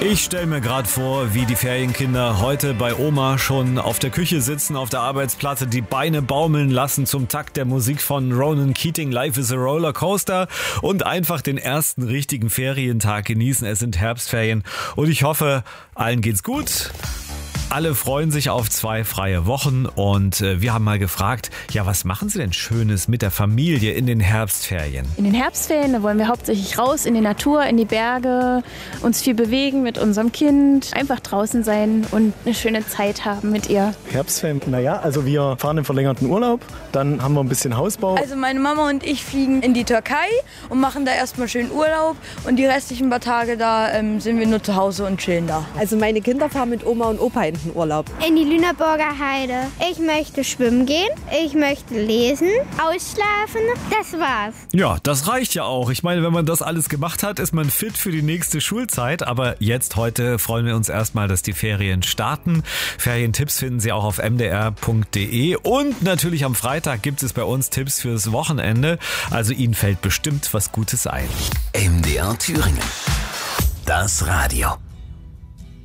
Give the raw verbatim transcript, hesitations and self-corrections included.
Ich stelle mir gerade vor, wie die Ferienkinder heute bei Oma schon auf der Küche sitzen, auf der Arbeitsplatte, die Beine baumeln lassen zum Takt der Musik von Ronan Keating, Life is a Roller Coaster, und einfach den ersten richtigen Ferientag genießen. Es sind Herbstferien und ich hoffe, allen geht's gut. Alle freuen sich auf zwei freie Wochen und äh, wir haben mal gefragt, ja, was machen Sie denn Schönes mit der Familie in den Herbstferien? In den Herbstferien, da wollen wir hauptsächlich raus in die Natur, in die Berge, uns viel bewegen mit unserem Kind, einfach draußen sein und eine schöne Zeit haben mit ihr. Herbstferien, naja, also wir fahren im verlängerten Urlaub, dann haben wir ein bisschen Hausbau. Also meine Mama und ich fliegen in die Türkei und machen da erstmal schön Urlaub und die restlichen paar Tage da ähm, sind wir nur zu Hause und chillen da. Also meine Kinder fahren mit Oma und Opa in den Urlaub. In die Lüneburger Heide. Ich möchte schwimmen gehen, ich möchte lesen, ausschlafen, das war's. Ja, das reicht ja auch. Ich meine, wenn man das alles gemacht hat, ist man fit für die nächste Schulzeit. Aber jetzt, heute, freuen wir uns erstmal, dass die Ferien starten. Ferientipps finden Sie auch auf m d r punkt d e. Und natürlich am Freitag gibt es bei uns Tipps fürs Wochenende. Also Ihnen fällt bestimmt was Gutes ein. M D R Thüringen. Das Radio.